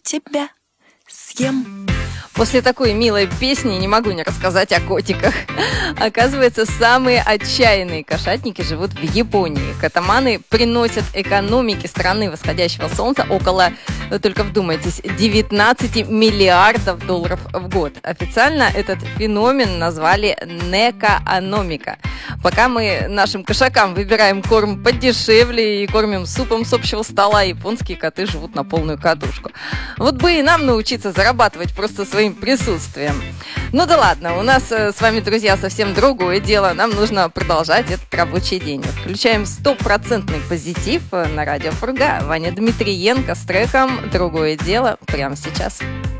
тебя съем. После такой милой песни не могу не рассказать о котиках. Оказывается, самые отчаянные кошатники живут в Японии. Катаманы приносят экономике страны восходящего солнца около, только вдумайтесь, 19 миллиардов долларов в год. Официально этот феномен назвали некоономика. Пока мы нашим кошакам выбираем корм подешевле и кормим супом с общего стола, японские коты живут на полную катушку. Вот бы и нам научиться зарабатывать просто своим присутствием. Ну да ладно, у нас с вами, друзья, совсем другое дело. Нам нужно продолжать этот рабочий день. Включаем 100% позитив на радио Фурга. Ваня Дмитриенко с треком «Другое дело» прямо сейчас.